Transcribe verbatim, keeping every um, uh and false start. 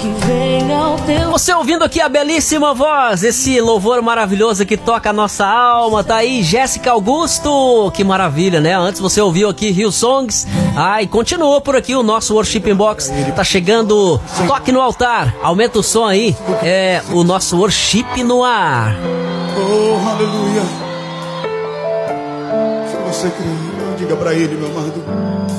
Você ouvindo aqui a belíssima voz, esse louvor maravilhoso que toca a nossa alma, tá aí Jéssica Augusto, que maravilha, né? Antes você ouviu aqui Rio Songs, ah, e continuou por aqui o nosso Worship Inbox, tá chegando, toque no altar, aumenta o som aí, é o nosso Worship no ar. Oh, aleluia. Se você crê, diga pra ele, meu amado.